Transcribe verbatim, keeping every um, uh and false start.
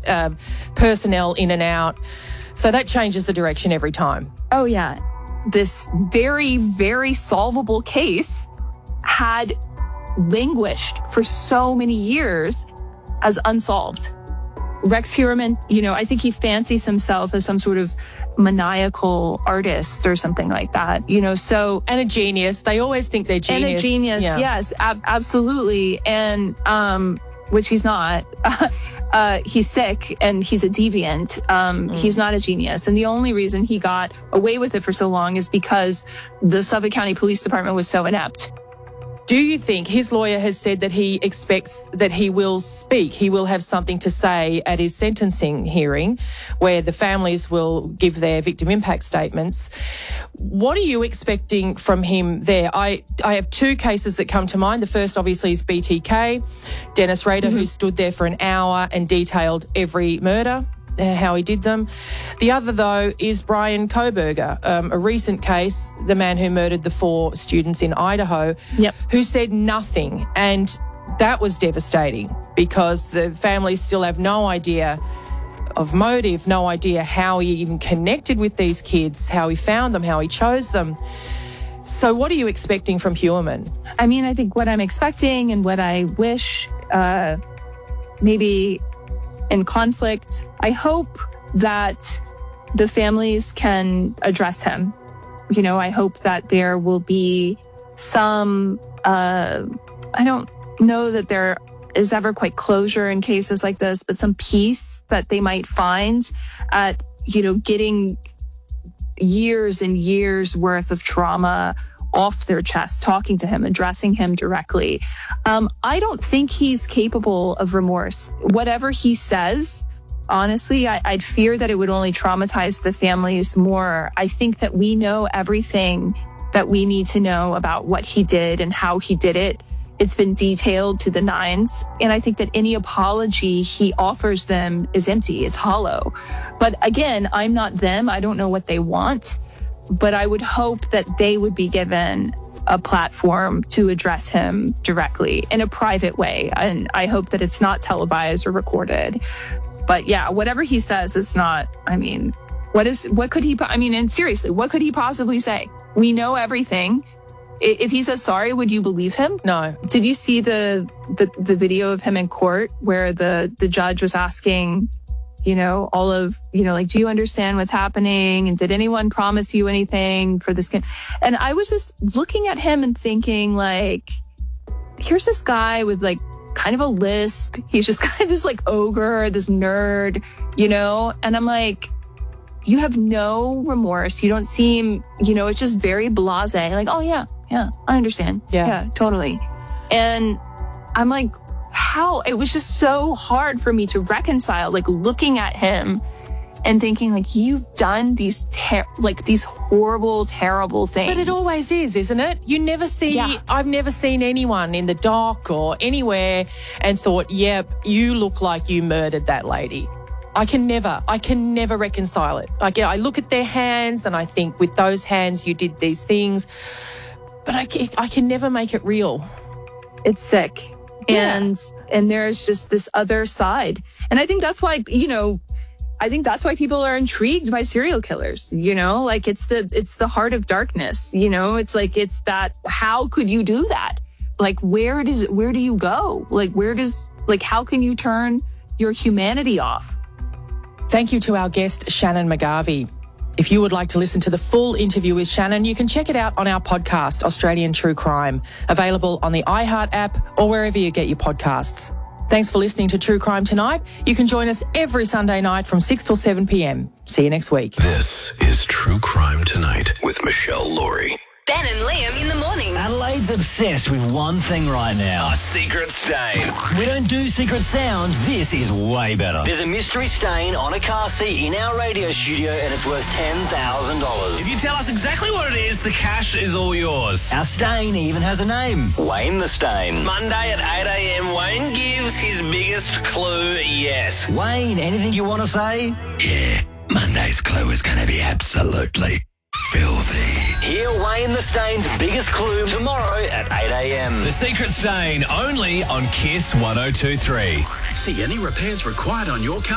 uh, personnel in and out. So that changes the direction every time. Oh, yeah. This very, very solvable case had languished for so many years as unsolved. Rex Heuermann, you know, I think he fancies himself as some sort of maniacal artist or something like that, you know, so. And a genius. They always think they're genius. And a genius, yeah. yes, ab- absolutely. And, um, which he's not. uh, he's sick and he's a deviant. Um, mm. He's not a genius. And the only reason he got away with it for so long is because the Suffolk County Police Department was so inept. Do you think his lawyer has said that he expects that he will speak, he will have something to say at his sentencing hearing where the families will give their victim impact statements? What are you expecting from him there? I, I have two cases that come to mind. The first, obviously, is B T K, Dennis Rader, mm-hmm. who stood there for an hour and detailed every murder, how he did them. The other, though, is Brian Kohberger, um, a recent case, the man who murdered the four students in Idaho, yep. who said nothing. And that was devastating because the families still have no idea of motive, no idea how he even connected with these kids, how he found them, how he chose them. So what are you expecting from Heuermann? I mean, I think what I'm expecting and what I wish uh, maybe in conflict, I hope that the families can address him. You know, I hope that there will be some, uh, I don't know that there is ever quite closure in cases like this, but some peace that they might find at, you know, getting years and years worth of trauma off their chest, talking to him, addressing him directly. Um, I don't think he's capable of remorse. Whatever he says, honestly, I, I'd fear that it would only traumatize the families more. I think that we know everything that we need to know about what he did and how he did it. It's been detailed to the nines. And I think that any apology he offers them is empty. It's hollow. But again, I'm not them. I don't know what they want. But I would hope that they would be given a platform to address him directly in a private way. And I hope that it's not televised or recorded. But yeah, whatever he says is not, I mean, what is, what could he, I mean, and seriously, what could he possibly say? We know everything. If he says sorry, would you believe him? No. Did you see the, the, the video of him in court where the, the judge was asking, you know, all of, you know, like, do you understand what's happening? And did anyone promise you anything for this kid? And I was just looking at him and thinking, like, here's this guy with like kind of a lisp. He's just kind of this like ogre, this nerd, you know? And I'm like, you have no remorse. You don't seem, you know, it's just very blasé. Like, oh yeah, yeah, I understand. Yeah, yeah, totally. And I'm like, how? It was just so hard for me to reconcile, like looking at him and thinking like, you've done these ter- like these horrible, terrible things. But it always is, isn't it? You never see, yeah. I've never seen anyone in the dock or anywhere and thought, yep, you look like you murdered that lady. I can never, I can never reconcile it. Like, I look at their hands and I think with those hands you did these things, but I can, I can never make it real. It's sick. Yeah. And, and there's just this other side. And I think that's why, you know, I think that's why people are intrigued by serial killers, you know, like it's the, it's the heart of darkness, you know, it's like, it's that, how could you do that? Like, where does, where do you go? Like, where does, like, how can you turn your humanity off? Thank you to our guest, Shannon McGarvey. If you would like to listen to the full interview with Shannon, you can check it out on our podcast, Australian True Crime, available on the iHeart app or wherever you get your podcasts. Thanks for listening to True Crime Tonight. You can join us every Sunday night from six till seven p.m. See you next week. This is True Crime Tonight with Michelle Laurie. Ben and Liam in the morning. Adelaide's obsessed with one thing right now. A secret stain. We don't do secret sound. This is way better. There's a mystery stain on a car seat in our radio studio and it's worth ten thousand dollars. If you tell us exactly what it is, the cash is all yours. Our stain even has a name. Wayne the Stain. Monday at eight a.m, Wayne gives his biggest clue yes. Wayne, anything you want to say? Yeah, Monday's clue is going to be absolutely filthy. Hear Wayne the Stain's biggest clue tomorrow at eight a.m. The Secret Stain, only on Kiss one oh two three. See, any repairs required on your car?